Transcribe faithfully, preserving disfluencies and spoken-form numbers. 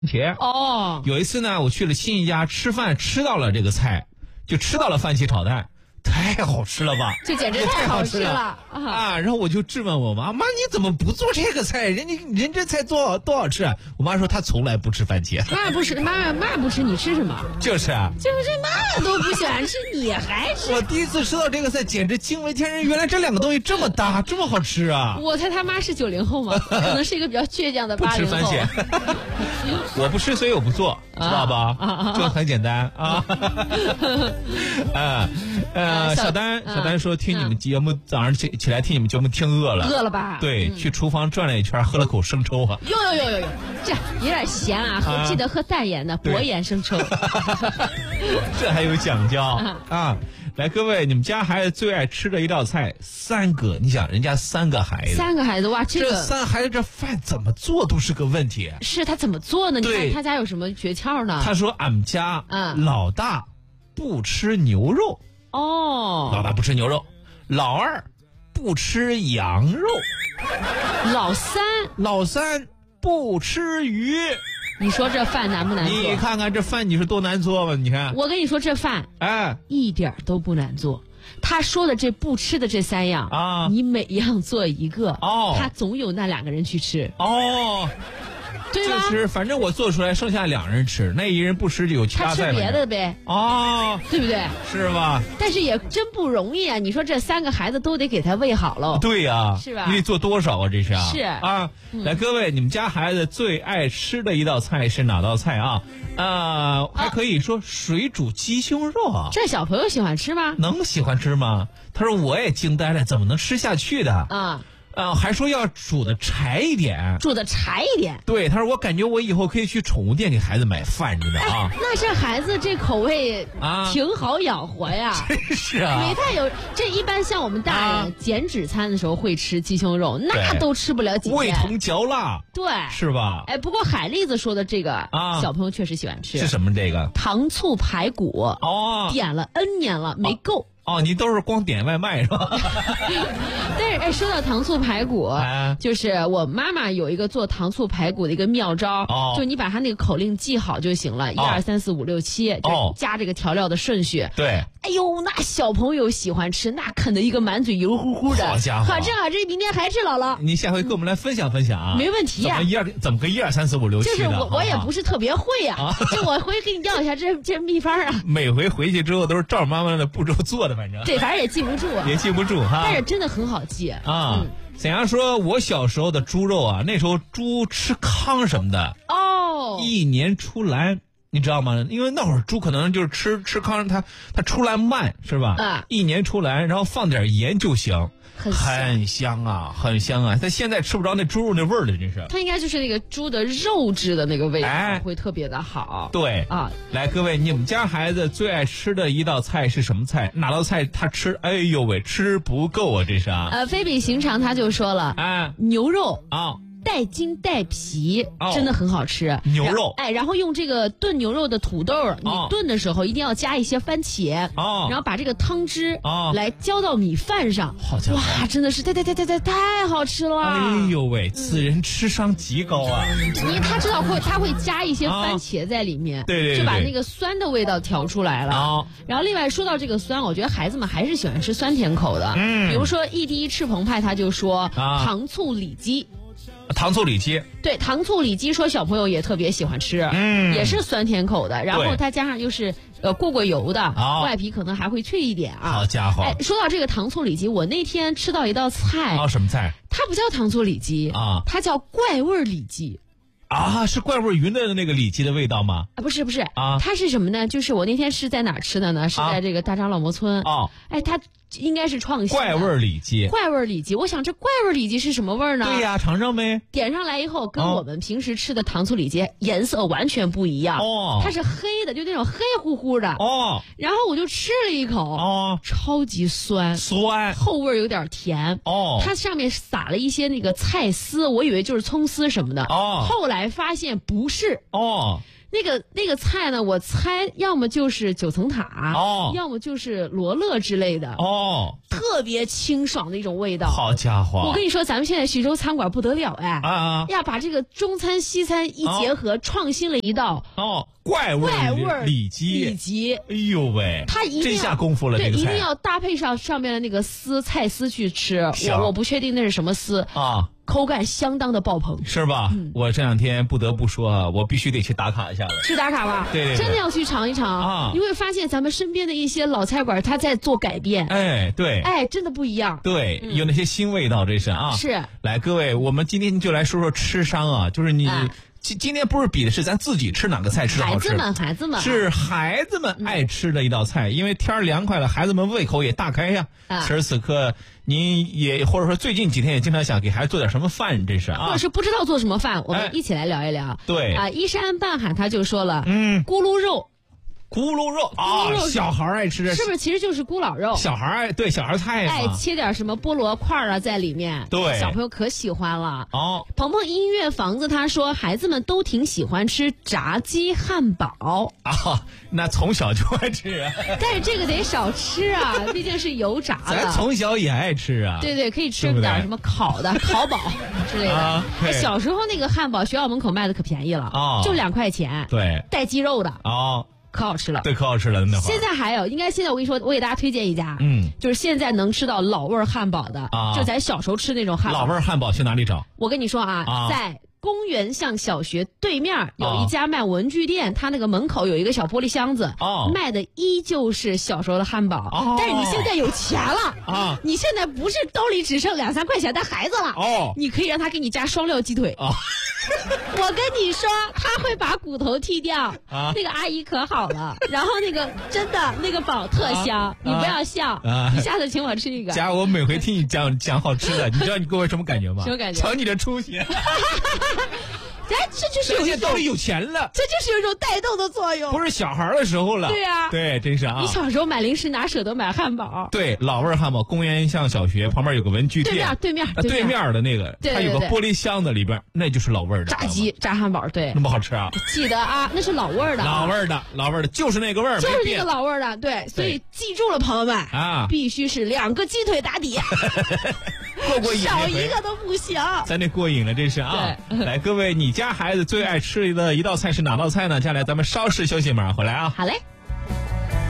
茄。 哦， 有一次呢，我去了亲戚家吃饭，吃到了这个菜，就吃到了番茄炒蛋。太好吃了吧！ 这简直太好吃了啊！然后我就质问我妈：“妈，你怎么不做这个菜？人家人这菜多好多好吃啊！”我妈说她从来不吃番茄。 妈不吃，妈妈不吃，你吃什么？ 就是啊， 就是妈妈都不喜欢吃，你还吃？ 我第一次吃到这个菜，简直惊为天人！原来这两个东西这么搭，这么好吃啊！ 我猜他妈是九零后嘛，可能是一个比较倔强的八零后。 不吃番茄，我不吃，所以我不做，知道吧？ 啊， 这很简单啊。啊呃，小丹，小丹说听你们节目，早上起起来听你们节目听饿了， 饿了吧？ 对，去厨房转了一圈，喝了口生抽啊。 哟哟哟哟哟，这有点咸啊，喝记得喝淡盐的薄盐生抽。 这还有讲究啊！来，各位，你们家孩子最爱吃的一道菜，三个，你想人家三个孩子， 三个孩子哇，这个这三孩子这饭怎么做都是个问题。 是他怎么做呢？你看他家有什么诀窍呢？ 他说俺们家嗯老大不吃牛肉。 哦， 老大不吃牛肉，老二不吃羊肉， 老三老三不吃鱼。 你说这饭难不难做？ 你看看这饭你说多难做吧？你看， 我跟你说这饭哎一点都不难做。他说的这不吃的这三样啊， 你每样做一个哦， 他总有那两个人去吃哦。 对吧？ 就是反正我做出来，剩下两人吃，那一人不吃就有其他菜。 他吃别的呗。 哦， 对不对？ 是吧？ 但是也真不容易啊！你说这三个孩子都得给他喂好喽。 对呀、啊， 是吧？ 你得做多少啊？这是啊。 是啊、嗯。来，各位，你们家孩子最爱吃的一道菜是哪道菜啊？呃，还可以说水煮鸡胸肉啊。 这小朋友喜欢吃吗？ 能喜欢吃吗？他说我也惊呆了，怎么能吃下去的？ 啊。 呃，还说要煮的柴一点， 煮的柴一点。 对，他说我感觉我以后可以去宠物店给孩子买饭，真的啊。 哎、那这孩子这口味啊， 挺好养活呀。 真是啊， 没太有。这一般像我们大人、啊、减脂餐的时候会吃鸡胸肉，那都吃不了几天。 味同嚼蜡， 对， 是吧？ 哎，不过海蛎子说的这个啊， 小朋友确实喜欢吃。 是什么这个？ 糖醋排骨哦， 点了 N 年了，没够。 哦，你都是光点外卖是吧？ 但是哎，说到糖醋排骨、 啊， 就是我妈妈有一个做糖醋排骨的一个妙招， 哦、 就你把它那个口令记好就行了，一二三四五六七，就加这个调料的顺序。 对。 哎呦，那小朋友喜欢吃，那啃的一个满嘴油乎乎的。 好家伙！ 好吃好吃，明天还吃姥姥。 你下回跟我们来分享分享啊。 没问题啊。 怎么一二怎么个一二三四五六七的？ 就是我我也不是特别会呀、啊，就我回给你要一下这这秘方啊。 每回回去之后都是照妈妈的步骤做的，反正。 对，反正也记不住啊。 也记不住哈。 但是真的很好记啊。嗯，沈阳说，我小时候的猪肉啊，那时候猪吃糠什么的哦， 一年出栏。你知道吗？因为那会儿猪可能就是吃吃糠，它它出栏慢是吧？ 啊， 一年出栏，然后放点盐就行， 很香很香啊，很香啊。但现在吃不着那猪肉那味儿了，真是。 它应该就是那个猪的肉质的那个味道、 哎、 会特别的好。 对啊， 来各位，你们家孩子最爱吃的一道菜是什么菜？哪道菜他吃？哎呦喂，吃不够啊，这是啊。 呃，非比寻常，他就说了， 啊， 牛肉啊。 带筋带皮、 哦、 真的很好吃。 牛肉， 哎，然后用这个炖牛肉的土豆，哦、你炖的时候一定要加一些番茄， 哦、 然后把这个汤汁哦、 来浇到米饭上。 好家伙， 哇，真的是太太太太太太好吃了！ 哎呦喂，此人智商极高啊！ 因为他知道会他会加一些番茄在里面， 哦、对, 对, 对对， 就把那个酸的味道调出来了。 哦、 然后另外说到这个酸，我觉得孩子们还是喜欢吃酸甜口的。 嗯， 比如说 E D 赤澎湃他就说、 啊、 糖醋里脊。 糖醋里脊， 对，糖醋里脊说小朋友也特别喜欢吃， 嗯， 也是酸甜口的，然后它加上又是呃过过油的， 哦、 外皮可能还会脆一点啊。 好家伙！ 哎，说到这个糖醋里脊，我那天吃到一道菜， 哦，什么菜？ 它不叫糖醋里脊啊， 它叫怪味里脊。 啊，是怪味云的那个里脊的味道吗？ 啊，不是不是啊， 它是什么呢？就是我那天是在哪儿吃的呢？是在这个大张老磨村。 哦， 哎，它应该是创新怪味里脊。 怪味里脊，我想这怪味里脊是什么味儿呢？ 对呀，尝尝呗。 点上来以后，跟我们平时吃的糖醋里脊颜色完全不一样。 哦， 它是黑的，就那种黑乎乎的。 哦， 然后我就吃了一口， 哦， 超级酸， 酸， 后味有点甜。 哦， 它上面撒了一些那个菜丝，我以为就是葱丝什么的。 哦， 后来来发现不是哦。 那个那个菜呢，我猜要么就是九层塔， 哦， 要么就是罗勒之类的， 哦， 特别清爽的一种味道。 好家伙！ 我跟你说，咱们现在徐州餐馆不得了哎！ 啊呀，把这个中餐西餐一结合，哦、创新了一道哦怪味怪味里脊。 里脊， 哎呦喂， 它一定真下功夫了， 对， 这个菜一定要搭配上上面的那个丝菜丝去吃。我我不确定那是什么丝啊。 口感相当的爆棚， 是吧？嗯、我这两天不得不说啊，我必须得去打卡一下了。 去打卡吧， 对, 对, 对， 真的要去尝一尝啊！你会发现咱们身边的一些老菜馆，它在做改变。 哎，对， 哎，真的不一样。 对，嗯、有那些新味道，这是啊。 是。 来，各位，我们今天就来说说吃商啊，就是你。哎今今天不是比的是咱自己吃哪个菜吃的好吃， 孩子们，孩子们是孩子们爱吃的一道菜，嗯、因为天儿凉快了，孩子们胃口也大开呀。啊、此时此刻，您也或者说最近几天也经常想给孩子做点什么饭，这是啊， 或者是不知道做什么饭，我们一起来聊一聊。哎、 对啊，依山半海他就说了， 嗯， 咕噜肉。 咕噜肉啊，小孩爱吃， 是不是？其实就是咕老肉。 小孩爱对小孩菜嘛， 哎，切点什么菠萝块啊在里面， 对， 小朋友可喜欢了。 哦， 鹏鹏音乐房子他说，孩子们都挺喜欢吃炸鸡汉堡啊，那从小就爱吃啊。 但是这个得少吃啊，毕竟是油炸的。 咱从小也爱吃啊。 对对，可以吃点什么烤的、烤堡之类的。啊、小时候那个汉堡，学校门口卖的可便宜了，哦、就两块钱。 对， 带鸡肉的。 哦。 可好吃了， 对，可好吃了那会儿。 现在还有，应该现在我跟你说，我给大家推荐一家， 嗯， 就是现在能吃到老味汉堡的，啊，就咱小时候吃那种汉堡。 老味汉堡去哪里找？ 我跟你说啊，啊在公园巷小学对面有一家卖文具店，它那个门口有一个小玻璃箱子，哦，卖的依旧是小时候的汉堡，哦，但是你现在有钱了啊，你现在不是兜里只剩两三块钱的孩子了，哦，你可以让他给你加双料鸡腿，哦。我跟你说，他会把骨头剔掉，啊、那个阿姨可好了。然后那个真的那个堡特香，啊、你不要笑，啊、你下次请我吃一个。 佳，我每回听你讲讲好吃的，你知道你给我什么感觉吗？ 什么感觉？ 瞧你的出息。 哎，这就是有一种兜里有钱了， 这就是有一种带动的作用。 不是小孩的时候了， 对呀、啊， 对，真是啊。 你小时候买零食哪舍得买汉堡？ 对，老味汉堡，公园巷小学旁边有个文具店， 对面对面对面的那个， 对对对它有个玻璃箱子，里边那就是老味的炸鸡、炸汉堡，对， 那么好吃啊！ 记得啊，那是老味的， 老味的，老味的，就是那个味儿， 就是那个老味的，对，所以记住了，朋友们啊，必须是两个鸡腿打底。 过过瘾， 少一个都不行。 咱这过瘾了，这是啊！来，各位，你家孩子最爱吃的一道菜是哪道菜呢？接下来咱们稍事休息，马上回来啊！ 好嘞。